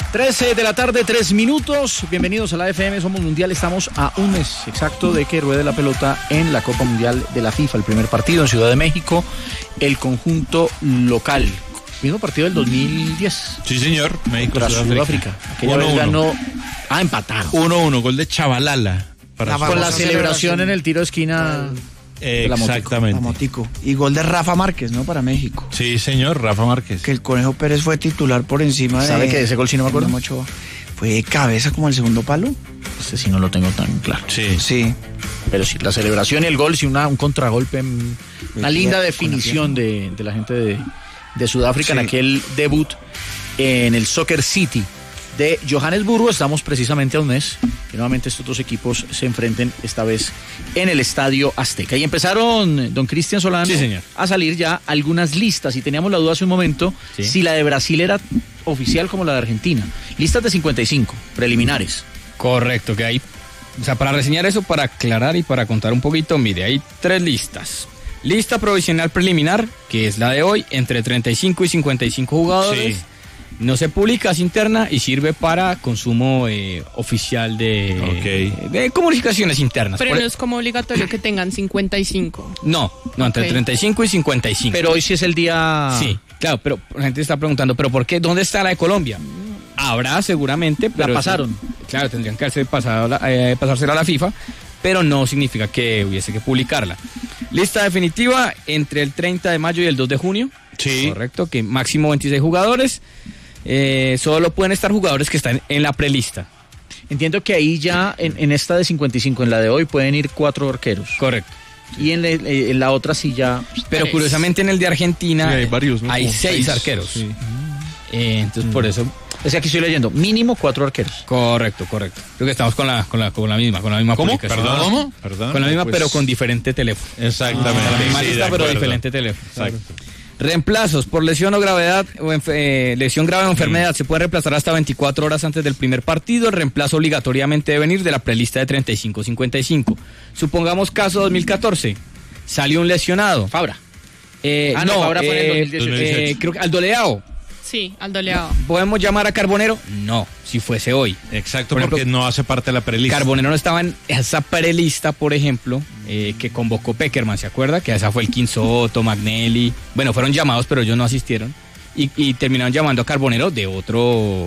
13 de la tarde, 3 minutos. Bienvenidos a la FM, somos Mundial. Estamos a un mes exacto de que ruede la pelota en la Copa Mundial de la FIFA. El primer partido en Ciudad de México, el conjunto local. Mismo partido del 2010. Sí, señor. México, Sudáfrica. Aquella vez ganó. Empataron. 1-1, gol de Chavalala. Con la celebración en el tiro de esquina. Exactamente. La motico. Y gol de Rafa Márquez, ¿no? Para México. Sí, señor, Rafa Márquez. Que el Conejo Pérez fue titular por encima de... ¿Sabe que de ese gol sí no me acuerdo? Fue de cabeza como el segundo palo. Ese sí no lo tengo tan claro. Sí. Pero sí, la celebración y el gol, sí, un contragolpe, una linda definición de la gente de Sudáfrica en aquel debut en el Soccer City de Johannesburgo. Estamos precisamente a un mes que nuevamente estos dos equipos se enfrenten, esta vez en el Estadio Azteca. Y empezaron, don Cristian Solano, sí, señor, a salir ya algunas listas. Y teníamos la duda hace un momento si la de Brasil era oficial como la de Argentina. Listas de 55, preliminares. Correcto, que hay. O sea, para reseñar eso, para aclarar y para contar un poquito, mire, hay 3 listas. Lista provisional preliminar, que es la de hoy, entre 35 y 55 jugadores. Sí. No se publica, es interna y sirve para consumo oficial de comunicaciones internas. Pero no es como obligatorio que tengan 55. No, entre 35 y 55. Pero hoy sí es el día... Sí, claro, pero la gente está preguntando, ¿pero por qué? ¿Dónde está la de Colombia? Habrá seguramente, pero... ¿La pasaron? Claro, tendrían que pasársela a la FIFA, pero no significa que hubiese que publicarla. Lista definitiva entre el 30 de mayo y el 2 de junio. Sí. Correcto, que máximo 26 jugadores. Solo pueden estar jugadores que están en la prelista. Entiendo que ahí ya, en esta de 55, en la de hoy, pueden ir 4 arqueros. Correcto. Y en la otra sí ya... Pero curiosamente en el de Argentina hay varios, ¿no? Hay 6 arqueros. Sí. Entonces por eso... Es que aquí estoy leyendo, mínimo 4 arqueros. Correcto. Creo que estamos con la misma ¿Cómo? publicación. ¿Perdón? Con la misma, pero con diferente teléfono. Exactamente. La misma lista, pero diferente teléfono. Exacto. Reemplazos por lesión o gravedad lesión grave o enfermedad se puede reemplazar hasta 24 horas antes del primer partido. El reemplazo obligatoriamente debe venir de la prelista de 35-55. Supongamos caso 2014, salió un lesionado. Fabra. Fabra fue en el 2018. Creo que Aldo Leao. Sí, Aldo Leao. ¿Podemos llamar a Carbonero? No, si fuese hoy. Exacto, porque no hace parte de la prelista. Carbonero no estaba en esa prelista, por ejemplo, que convocó Peckerman, ¿se acuerda? Que esa fue el Quinsoto, Magnelli. Bueno, fueron llamados, pero ellos no asistieron. Y terminaron llamando a Carbonero de otra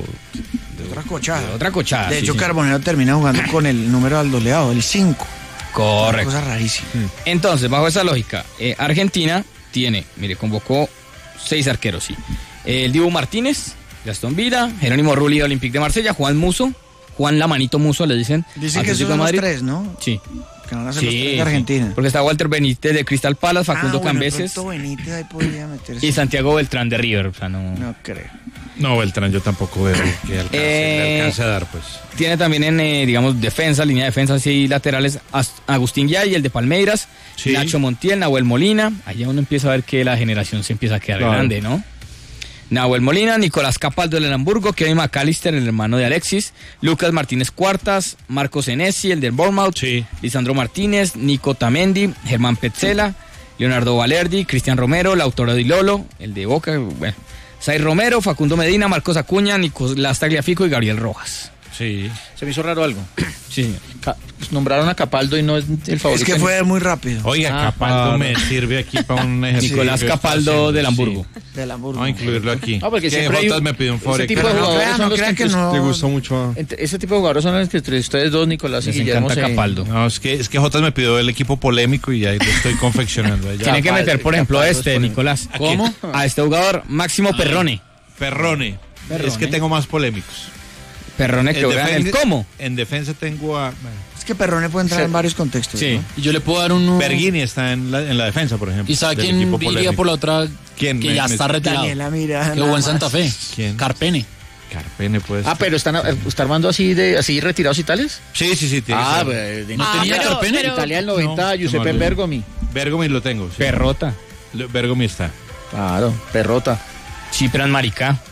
cochada. De hecho, Carbonero termina jugando con el número de Aldo Leao, el 5. Correcto. Una cosa rarísima. Entonces, bajo esa lógica, Argentina convocó 6 arqueros, sí. El Dibu Martínez, Gastón Villa, Jerónimo Rulli de Olympique de Marsella, Juan Musso, Juan La Manito Musso, le dicen. Dicen que son los 3, ¿no? Sí. Que van a ser los 3 de Argentina. Sí. Porque está Walter Benítez de Crystal Palace, Facundo Cambeses. Benítez ahí podría meterse. Y Santiago Beltrán de River, o sea, no creo. No, Beltrán yo tampoco veo que alcance a dar, pues. Tiene también en, defensa, línea de defensa y laterales, Agustín Yay, el de Palmeiras, sí. Nacho Montiel, Nahuel Molina. Allá uno empieza a ver que la generación se empieza a quedar grande, ¿no? Nahuel Molina, Nicolás Capaldo del Hamburgo, Kevin McAllister, el hermano de Alexis, Lucas Martínez Cuartas, Marcos Senesi, el del Bournemouth, sí. Lisandro Martínez, Nico Tamendi, Germán Petzela, Leonardo Valerdi, Cristian Romero, Lautaro Di Lolo, el de Boca, bueno, Zay Romero, Facundo Medina, Marcos Acuña, Nicolás Tagliafico y Gabriel Rojas. Sí. ¿Se me hizo raro algo? Sí. Nombraron a Capaldo y no es el favorito. Es que fue muy rápido. Oiga, Capaldo me sirve aquí para un ejercicio. Nicolás Capaldo del Hamburgo. Sí. Del Hamburgo. Vamos a incluirlo aquí. No, porque siempre Jotas me pidió un favor. Ese tipo de jugadores son los que no. Te gustó mucho. Ese tipo de jugadores son los que entre ustedes dos, Nicolás y Guillermo, Capaldo. No, es que Jotas me pidió el equipo polémico y ahí lo estoy confeccionando. Allá. Tiene que meter, por ejemplo, Nicolás. ¿Cómo? A este jugador, Máximo Perrone. Perrone. Es que tengo más polémicos. Perrone que juega en el ¿cómo? En defensa tengo a... Es que Perrone puede entrar en varios contextos. Sí. ¿no? Y yo le puedo dar un... Berghini está en la defensa, por ejemplo. ¿Y sabe quién iría por la otra? ¿Quién? Que ya está retirado. Daniela Miranda. Que jugó en Santa Fe. ¿Quién? Carpene puede ser. Pero está armando así retirados y tales. Sí. ¿No tenía Carpene? Italia el 90, Giuseppe Bergomi. Bergomi lo tengo. Sí. Perrota. Bergomi está. Claro, Perrota. Cipran Maricá.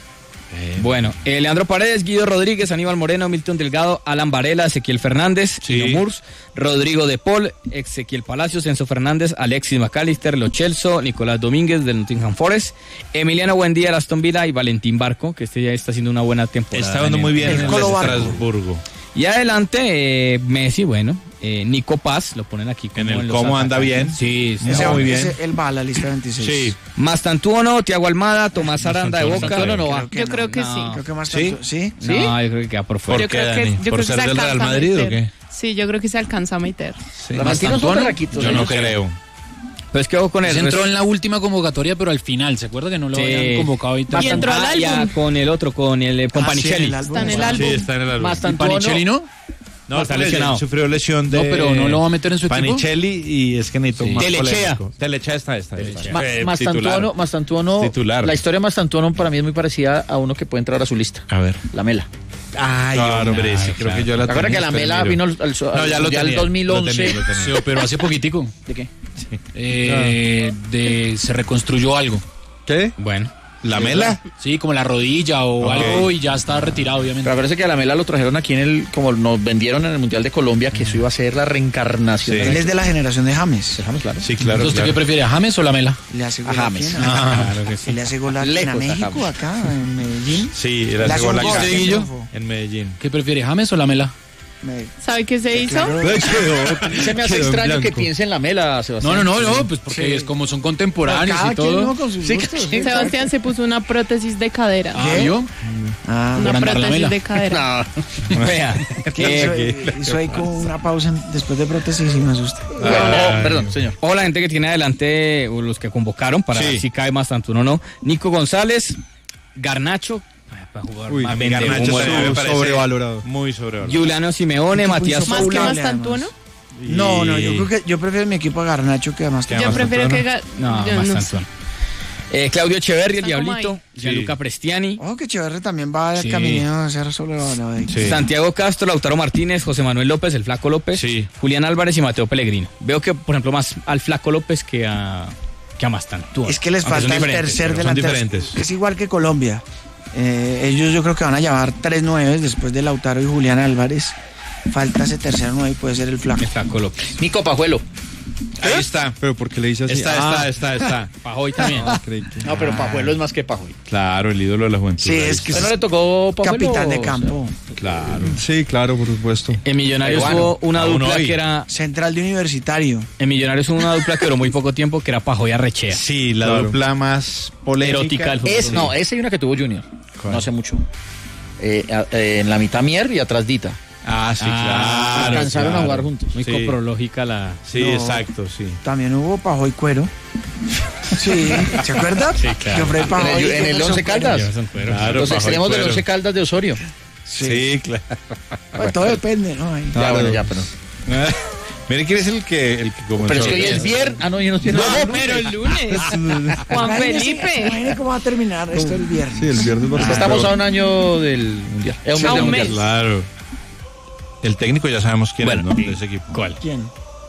Bueno, Leandro Paredes, Guido Rodríguez, Aníbal Moreno, Milton Delgado, Alan Varela, Ezequiel Fernández, Tino Murs, Rodrigo De Paul, Ezequiel Palacios, Enzo Fernández, Alexis McAllister, Lo Celso, Nicolás Domínguez del Nottingham Forest, Emiliano Buendía de Aston Villa y Valentín Barco, que ya está haciendo una buena temporada. Está dando muy bien en el Estrasburgo. Y adelante, Messi, bueno, Nico Paz, lo ponen aquí como en el cómo anda bien. Sí, muy bien. Él va a la lista 26. Sí. Mastantuono, Thiago Almada, Tomás Aranda de Boca. No va. Yo creo que sí. Creo que más ¿Sí? ¿Sí? No, yo creo que queda por fuera. Yo creo que ¿Por se ser del alcanza Real a Madrid o meter. qué? Sí, yo creo que se alcanza a meter. Sí. Los argentinos son berraquitos. Yo no creo. Pues quedó con el Se entró en la última convocatoria, pero al final, ¿se acuerda que no lo habían convocado? Y entró al álbum. Ya con el otro, con Panichelli. Está en el álbum. Sí, está en el álbum. Mastantuono. ¿Panichelli no? No, está lesionado. Sufrió lesión de... No, pero no lo va a meter en su equipo. Panichelli y es que necesito más Telechea. polémico. Telechea está. Mastantuono. Titular. La historia de Mastantuono para mí es muy parecida a uno que puede entrar a su lista. A ver. La Mela. Ay, hombre, sí, creo que yo la ¿Te acuerdas que la Mela vino al ya lo Mundial tenía, 2011? lo tenía. Sí, pero hace poquitico. ¿De qué? Se reconstruyó algo. ¿Qué? Bueno. ¿La Mela? Sí, como la rodilla o algo y ya está retirado, obviamente. Pero parece que a la Mela lo trajeron aquí como nos vendieron en el Mundial de Colombia, que eso iba a ser la reencarnación. Sí. Él es de la generación de James. Dejamos claro. Sí, claro. Entonces, ¿usted qué prefiere, a James o la Mela? Le hace gol A James. aquí, ¿no? Claro que sí. Le hace gol aquí Lejos a a México, James. acá, en Medellín. Sí, Le era hace gol un acá. gol, ¿Usted, Guillo? En Medellín. ¿Qué prefiere, James o la Mela? ¿Sabe qué se hizo? Claro. Se me hace extraño que piense en la Mela, Sebastián. No, pues porque es como son contemporáneos Cada y quien, todo. ¿no? Con sus Sí, gustos, sí. sí. Sebastián se puso una prótesis de cadera. ¿Vio? Ah, Una por andar la prótesis mela. de cadera. Vea. hizo ahí con una pausa después de prótesis y me asusté. Perdón, señor. O la gente que tiene adelante, o los que convocaron para ver si cae más tanto uno o no. Nico González, Garnacho. Para jugar Uy, más Garnacho me parece sobrevalorado. Muy sobrevalorado. Juliano Simeone, Matías ¿Más que Paula. Mastantuono? No, yo creo que yo prefiero mi equipo a Garnacho que además. Yo prefiero que... No, yo más no tanto. Claudio Echeverri, el Están como Diablito. ahí. Gianluca Prestiani. Oh, que Chévere también va Sí. caminando a ser sobrevalorado ahí. Sí. Santiago Castro, Lautaro Martínez, José Manuel López, el Flaco López, Sí. Julián Álvarez y Mateo Pellegrino. Veo que, por ejemplo, más al Flaco López que a Mastantuono. Es que les Aunque son falta el diferentes, tercer pero son delantero. diferentes. Es igual que Colombia. Ellos yo creo que van a llevar 3 9 después de Lautaro y Julián Álvarez. Falta ese tercer 9 y puede ser el Flaco. El Flaco López. Nico Pajuelo. Ahí está. Pero ¿por qué le dice así? Está. Pajoy también. No, pero Pajuelo es más que Pajuelo. Claro, el ídolo de la juventud. Sí, Ahí es está. que ¿Usted no le tocó Pajuelo? capitán de campo. Claro. Sí, claro, por supuesto. En Millonarios Peruano. hubo una Aún dupla hoy. que era... Central de Universitario. En Millonarios hubo una dupla que duró muy poco tiempo, que era Pajoy Arrechea. Sí, la Claro. dupla más polémica. Erótica del fútbol. Esa hay una que tuvo Junior. ¿Cuál? No hace mucho. En la mitad Mier y atrás Dita. Ah, sí, claro. Alcanzaron a jugar juntos. Muy Sí. coprológica la... Sí, No. exacto, sí. También hubo Pajoy Cuero. Sí, ¿se acuerda? Sí, claro. Que Fred Pajoy En el Jefferson Once Cuero. Caldas. Claro, Los Pajoy extremos del Cuero. Once Caldas de Osorio. Sí, claro. Bueno, todo depende, ¿no? Ahí. Ya, bueno, ya, pero. Mire quién es el que comenzó. Pero es que hoy es viernes. Ah, no, yo no tiene. Pero el lunes. Juan Felipe. Imagínate cómo va a terminar esto el viernes. Sí, el viernes va a estar Estamos peor. a un año del mundial. Es un mes A del un mundial. mes. Claro. El técnico ya sabemos quién Bueno, es, ¿no? De ese equipo. ¿Cuál? ¿Quién?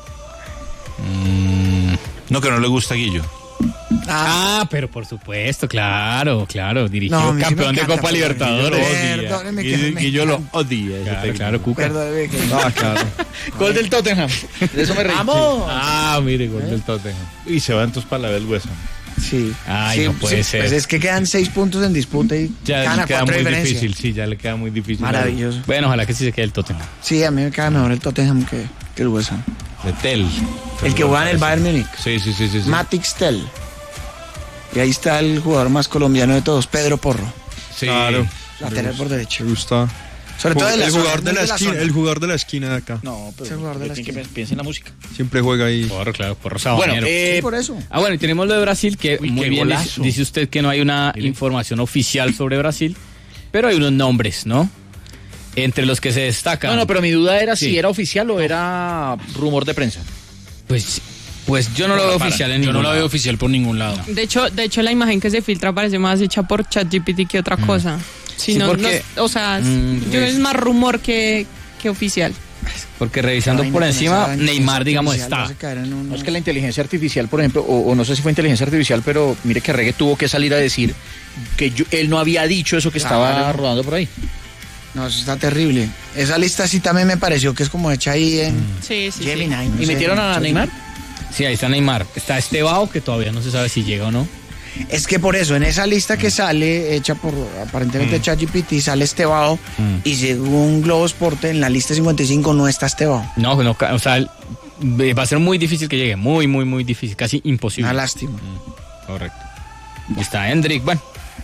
No, que no le gusta a Guillo. Ah, pero por supuesto, claro. Dirigió no, a mí sí me campeón de encanta, Copa pero Libertadores. Perdóneme que me Guillo lo encanta. odia. ese técnico. Claro, Cuca. Perdóneme que... Ah, claro. Gol del Tottenham. De eso me reí. ¡Vamos! Ah, mire, gol del Tottenham. Y se va entonces para la del hueso. Sí. Ay, Sí, no puede ser. Pues es que quedan 6 puntos en disputa y Ya ganan le queda 4 muy diferencias. difícil, sí, ya le queda muy difícil. Maravilloso. Bueno, ojalá que sí se quede el Tottenham. Sí, a mí me queda mejor el Tottenham que el West Ham. De Tel. El que juega en el Bayern Múnich. Sí. Matix Tel. Y ahí está el jugador más colombiano de todos, Pedro Porro. Sí. Claro. Lateral por derecho. Me gusta. Sobre todo de la El zona, jugador de muy la esquina, zona. el jugador de la esquina de acá. No, pero. Ese jugador de la tiene que esquina. piensa en la música. Siempre juega ahí. Porro Bueno, Sabanero. Sí, por eso. Bueno, y tenemos lo de Brasil, que Uy, muy qué bien golazo. dice usted que no hay una información oficial sobre Brasil, pero hay unos nombres, ¿no? Entre los que se destacan. No, pero mi duda era si Sí. era oficial o era rumor de prensa. Pues yo no lo veo oficial en Yo ningún no la veo lado. oficial por ningún lado. De hecho, la imagen que se filtra parece más hecha por ChatGPT que otra cosa. Si Sí, no, porque- o sea, Mm, yo pues- es más rumor que oficial. Porque revisando por encima, Neymar, digamos, está. No, es que la inteligencia artificial, por ejemplo, o no sé si fue inteligencia artificial, pero mire que Reggae tuvo que salir a decir que él no había dicho eso que estaba rodando por ahí. No, eso está terrible. Esa lista sí también me pareció que es como hecha ahí en Sí. Gemini. no ¿Y sé, metieron a Neymar? Sí, ahí está Neymar. Está Estevao, que todavía no se sabe si llega o no. Es que por eso, en esa lista que sale, hecha por aparentemente ChatGPT, sale Estevao, y según Globo Esporte, en la lista 55 no está Estevao. No, o sea, va a ser muy difícil que llegue. Muy, muy, muy difícil. Casi imposible. Una lástima. Correcto. Está Hendrik, bueno.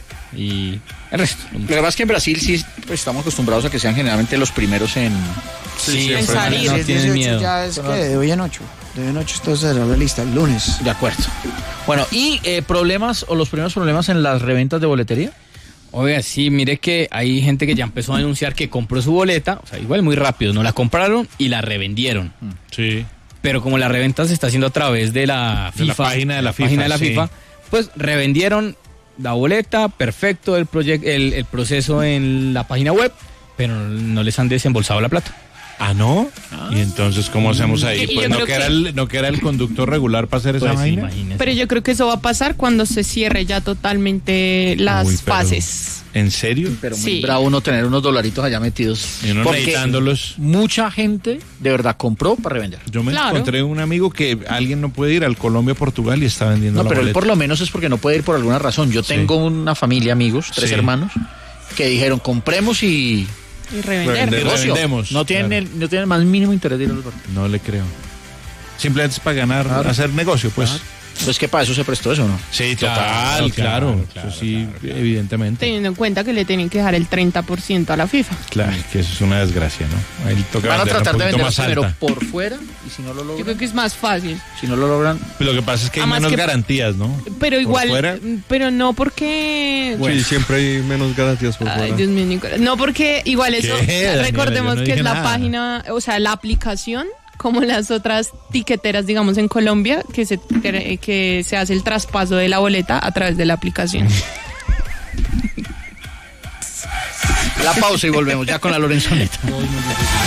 Y el resto. Lo que pasa es que en Brasil sí pues, estamos acostumbrados a que sean generalmente los primeros en... Sí, en salir. no Si es tienen 18 miedo. ya es que de hoy en 8. De hoy en 8 esto será la lista, el lunes. De acuerdo. Bueno, ¿y problemas o los primeros problemas en las reventas de boletería? Oiga, sí, mire que hay gente que ya empezó a denunciar que compró su boleta, o sea, igual muy rápido, no la compraron y la revendieron. Sí. Pero como la reventa se está haciendo a través de la FIFA, De la página de la FIFA, sí. FIFA, pues revendieron la boleta, perfecto, el proceso en la página web, pero no les han desembolsado la plata. ¿Ah, no? ¿Y entonces cómo hacemos ahí? Y Pues yo no creo que era, que- no que era el conductor regular para hacer esa Pues vaina. imagínese. Pero yo creo que eso va a pasar cuando se cierre ya totalmente las Uy, pero- fases. ¿En serio? Pero muy Sí. bravo uno tener unos dolaritos allá metidos. Y uno Porque necesitándolos. mucha gente de verdad compró para revender. Yo me Claro. encontré un amigo que alguien no puede ir al Colombia, Portugal y está vendiendo No, la pero él boleta. por lo menos es porque no puede ir por alguna razón. Yo tengo una familia, amigos, 3 Sí. hermanos, que dijeron compremos y Y revender. Revender. negocio. Revendemos, No tienen, claro. no tienen el más mínimo interés de ir al bar. No le creo. Simplemente es para ganar, hacer negocio, pues. Pues que para eso se prestó eso, ¿no? Sí, Claro, total, claro. claro, Eso sí, evidentemente. Teniendo en cuenta que le tienen que dejar el 30% a la FIFA. Claro, que eso es una desgracia, ¿no? Ahí toca Van a venderla tratar un de poquito vender más primero alta. por fuera y si no lo Yo creo logran, que es más fácil. si no lo logran, Lo que pasa es que hay Además menos que- garantías, ¿no? Pero igual, fuera? pero no porque... Sí, siempre hay menos garantías por Ay, fuera. Dios mío, Nicolás. No, porque igual eso, ¿Qué, Daniela? recordemos Yo no que es dije la nada. página, o sea, la aplicación, como las otras tiqueteras, digamos, en Colombia, que se hace el traspaso de la boleta a través de la aplicación. la pausa y volvemos ya con la Lorenzoneta.